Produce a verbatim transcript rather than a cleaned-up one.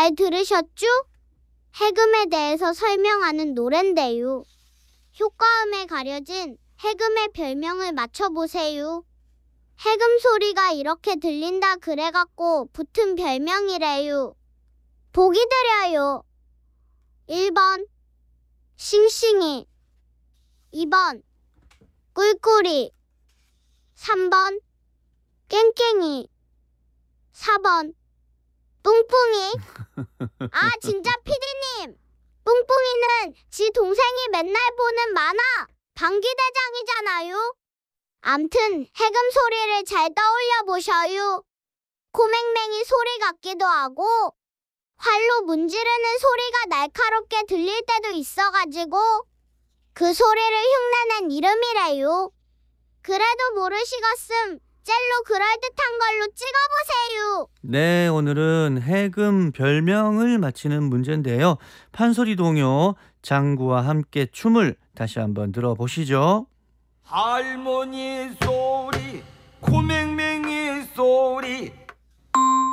잘 들으셨죠? 해금에 대해서 설명하는 노랜데요. 효과음에 가려진 해금의 별명을 맞춰보세요. 해금 소리가 이렇게 들린다 그래갖고 붙은 별명이래요. 보기 드려요. 일 번 싱싱이, 이 번 꿀꿀이, 삼 번 깽깽이, 사 번 뿡뿡이. 아 진짜 피디님, 뿡뿡이는 지 동생이 맨날 보는 만화 방귀대장이잖아요. 암튼 해금 소리를 잘 떠올려 보셔요. 코맹맹이 소리 같기도 하고 활로 문지르는 소리가 날카롭게 들릴 때도 있어가지고 그 소리를 흉내낸 이름이래요. 그래도 모르시겠음 젤로 그럴듯한 걸로 찍어보세요. 네, 오늘은 해금 별명을 맞히는 문제인데요. 판소리 동요 장구와 함께 춤을 다시 한번 들어보시죠. 할머니 소리, 코맹맹이 소리,